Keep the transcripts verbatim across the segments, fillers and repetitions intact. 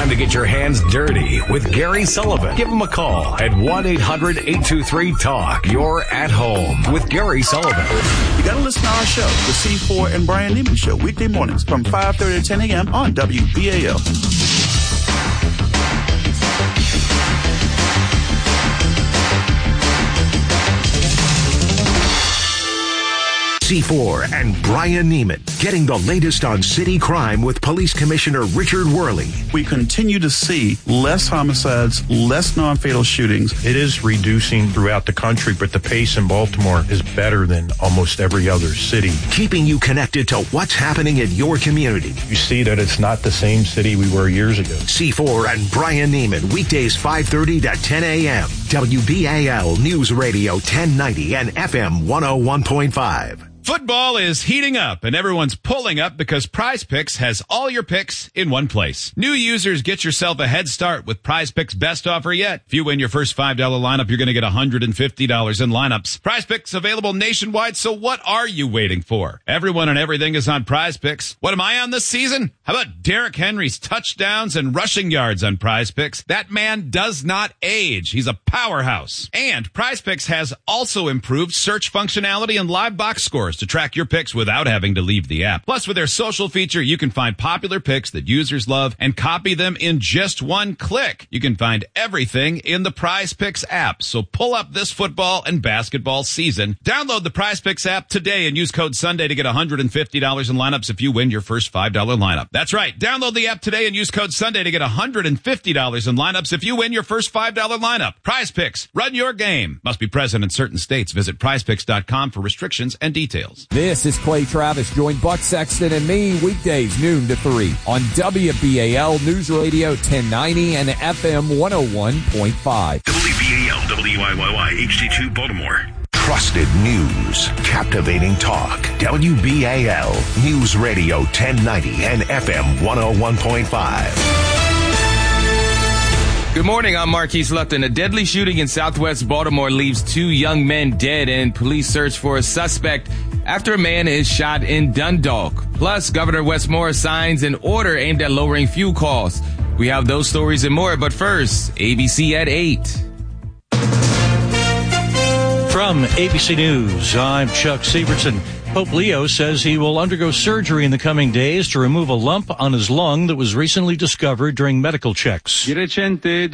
time to get your hands dirty with Gary Sullivan. Give him a call at one eight hundred eight two three talk. You're at home with Gary Sullivan. You got to listen to our show, the C four and Brian Neiman Show, weekday mornings from five thirty to ten a.m. on W B A L. C four and Brian Neiman, getting the latest on city crime with Police Commissioner Richard Worley. We continue to see less homicides, less non-fatal shootings. It is reducing throughout the country, but the pace in Baltimore is better than almost every other city. Keeping you connected to what's happening in your community. You see that it's not the same city we were years ago. C four and Brian Neiman, weekdays five thirty to ten a.m. W B A L News Radio ten ninety and F M one oh one point five. Football is heating up, and everyone's pulling up because Prize Picks has all your picks in one place. New users, get yourself a head start with Prize Picks' best offer yet. If you win your first five dollars lineup, you're going to get one hundred fifty dollars in lineups. Prize Picks available nationwide, so what are you waiting for? Everyone and everything is on Prize Picks. What am I on this season? How about Derrick Henry's touchdowns and rushing yards on Prize Picks? That man does not age. He's a powerhouse. And Prize Picks has also improved search functionality and live box scores to track your picks without having to leave the app. Plus, with their social feature, you can find popular picks that users love and copy them in just one click. You can find everything in the Prize Picks app. So pull up this football and basketball season. Download the Prize Picks app today and use code Sunday to get one hundred fifty dollars in lineups if you win your first five dollars lineup. That's right. Download the app today and use code Sunday to get one hundred fifty dollars in lineups if you win your first five dollars lineup. Prize Picks. Run your game. Must be present in certain states. Visit prize picks dot com for restrictions and details. This is Clay Travis. Join Buck Sexton and me weekdays noon to three on W B A L News Radio ten ninety and F M one oh one point five. W B A L W I Y Y H D two Baltimore. Trusted news, captivating talk. W B A L News Radio ten ninety and F M one oh one point five. Good morning, I'm Marquise Lupton. A deadly shooting in southwest Baltimore leaves two young men dead and police search for a suspect after a man is shot in Dundalk. Plus, Governor Wes Moore signs an order aimed at lowering fuel costs. We have those stories and more, but first, A B C at eight. From A B C News, I'm Chuck Severson. Pope Leo says he will undergo surgery in the coming days to remove a lump on his lung that was recently discovered during medical checks. He made the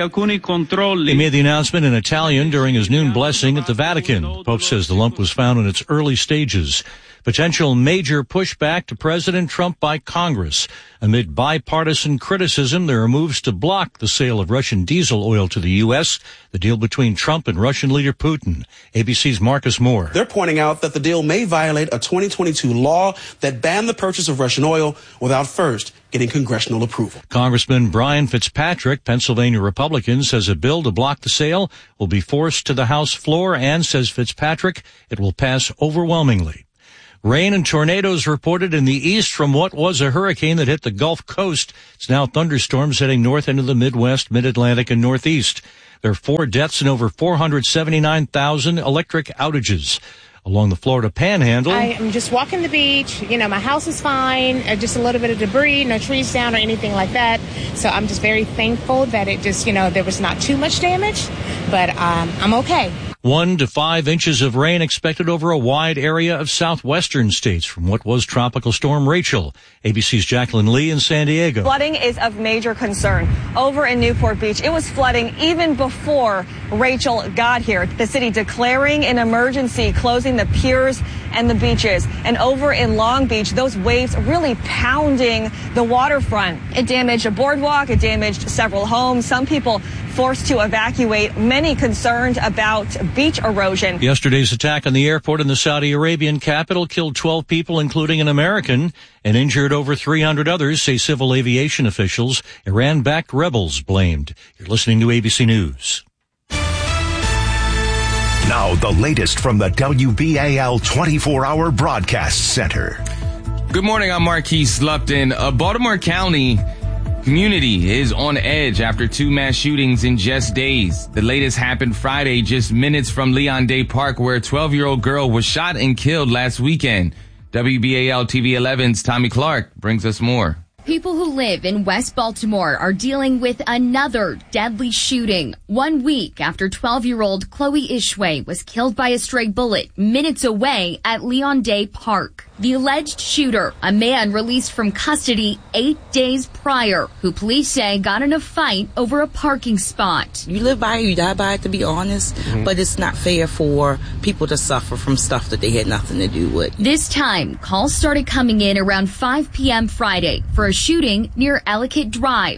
announcement in Italian during his noon blessing at the Vatican. The Pope says the lump was found in its early stages. Potential major pushback to President Trump by Congress. Amid bipartisan criticism, there are moves to block the sale of Russian diesel oil to the U S, the deal between Trump and Russian leader Putin. A B C's Marcus Moore. They're pointing out that the deal may violate a twenty twenty-two law that banned the purchase of Russian oil without first getting congressional approval. Congressman Brian Fitzpatrick, Pennsylvania Republican, says a bill to block the sale will be forced to the House floor and, says Fitzpatrick, it will pass overwhelmingly. Rain and tornadoes reported in the east from what was a hurricane that hit the Gulf Coast. It's now thunderstorms heading north into the Midwest, Mid-Atlantic, and Northeast. There are four deaths and over four hundred seventy-nine thousand electric outages. Along the Florida Panhandle, I am just walking the beach. You know, my house is fine. Uh, just a little bit of debris, no trees down or anything like that. So I'm just very thankful that it just, you know, there was not too much damage, but um, I'm okay. One to five inches of rain expected over a wide area of southwestern states from what was Tropical Storm Rachel. A B C's Jacqueline Lee in San Diego. Flooding is of major concern. Over in Newport Beach, it was flooding even before Rachel got here. The city declaring an emergency, closing the piers and the beaches. And over in Long Beach, those waves really pounding the waterfront. It damaged a boardwalk. It damaged several homes. Some people forced to evacuate, many concerned about beach erosion. Yesterday's attack on the airport in the Saudi Arabian capital killed twelve people, including an American, and injured over three hundred others, say civil aviation officials. Iran-backed rebels blamed. You're listening to A B C News. Now the latest from the W B A L twenty-four hour Broadcast Center. Good morning, I'm Marquise Lupton. A Baltimore County community is on edge after two mass shootings in just days. The latest happened Friday, just minutes from Leon Day Park, where a twelve-year-old girl was shot and killed last weekend. W B A L T V eleven's Tommy Clark brings us more. People who live in West Baltimore are dealing with another deadly shooting. One week after twelve-year-old Chloe Ishway was killed by a stray bullet minutes away at Leon Day Park. The alleged shooter, a man released from custody eight days prior, who police say got in a fight over a parking spot. You live by it, you die by it, to be honest, mm-hmm. but it's not fair for people to suffer from stuff that they had nothing to do with. This time, calls started coming in around five p.m. Friday for a shooting near Ellicott Drive.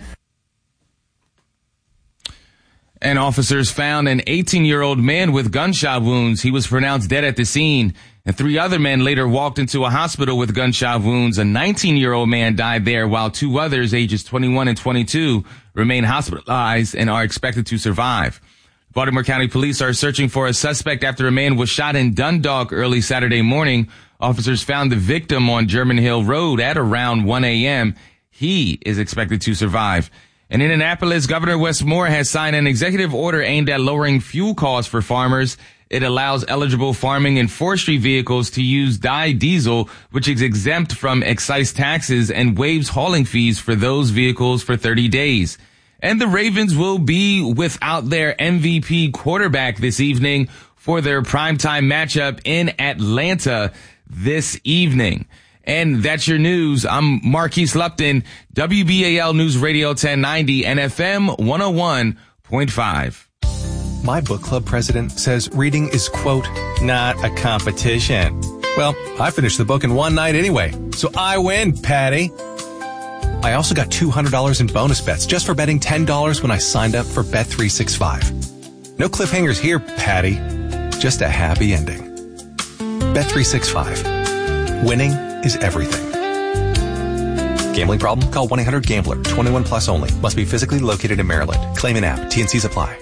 And officers found an eighteen-year-old man with gunshot wounds. He was pronounced dead at the scene. And three other men later walked into a hospital with gunshot wounds. A nineteen-year-old man died there, while two others, ages twenty-one and twenty-two, remain hospitalized and are expected to survive. Baltimore County Police are searching for a suspect after a man was shot in Dundalk early Saturday morning. Officers found the victim on German Hill Road at around one a.m. He is expected to survive. In Indianapolis, Governor Wes Moore has signed an executive order aimed at lowering fuel costs for farmers. It allows eligible farming and forestry vehicles to use dyed diesel, which is exempt from excise taxes, and waives hauling fees for those vehicles for thirty days. And the Ravens will be without their M V P quarterback this evening for their primetime matchup in Atlanta this evening. And that's your news. I'm Marquise Lupton, W B A L News Radio ten ninety and F M one oh one point five. My book club president says reading is, quote, not a competition. Well, I finished the book in one night anyway, so I win, Patty. I also got two hundred dollars in bonus bets just for betting ten dollars when I signed up for Bet three sixty-five. No cliffhangers here, Patty. Just a happy ending. Bet three sixty-five. Winning is everything. Gambling problem? Call one eight hundred gambler. twenty-one plus only. Must be physically located in Maryland. Claim an app. T and C's apply.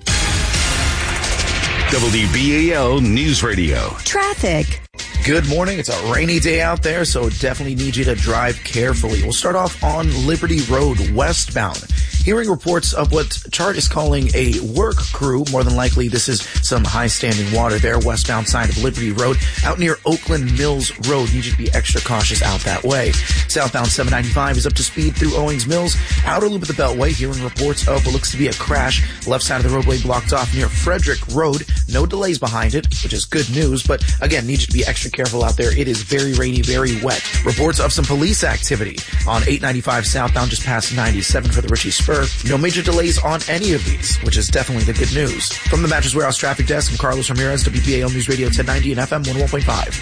W B A L News Radio. Traffic. Good morning. It's a rainy day out there, so definitely need you to drive carefully. We'll start off on Liberty Road westbound. Hearing reports of what Chart is calling a work crew. More than likely, this is some high-standing water there, westbound side of Liberty Road, out near Oakland Mills Road. Need you to be extra cautious out that way. Southbound seven ninety-five is up to speed through Owings Mills. Outer loop of the Beltway, hearing reports of what looks to be a crash. Left side of the roadway blocked off near Frederick Road. No delays behind it, which is good news, but again, need you to be extra careful out there. It is very rainy, very wet. Reports of some police activity on eight ninety-five southbound just past ninety-seven for the Ritchie Spur. No major delays on any of these, which is definitely the good news. From the Mattress Warehouse Traffic Desk, I'm Carlos Ramirez, W B A L News Radio ten ninety and F M one oh one point five.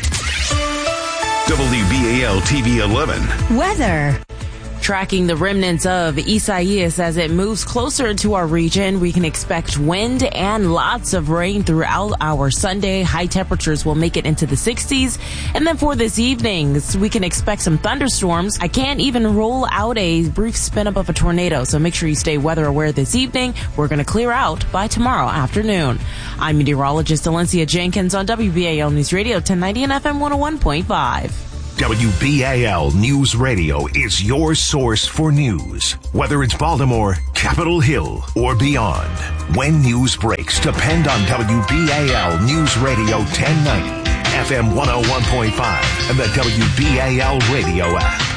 W B A L T V eleven. Weather. Tracking the remnants of Isaias as it moves closer to our region, we can expect wind and lots of rain throughout our Sunday. High temperatures will make it into the sixties. And then for this evening, we can expect some thunderstorms. I can't even roll out a brief spin up of a tornado, so make sure you stay weather aware this evening. We're going to clear out by tomorrow afternoon. I'm meteorologist Alencia Jenkins on W B A L News Radio ten ninety and F M one oh one point five. W B A L News Radio is your source for news. Whether it's Baltimore, Capitol Hill, or beyond. When news breaks, depend on W B A L News Radio ten ninety, F M one oh one point five, and the W B A L radio app.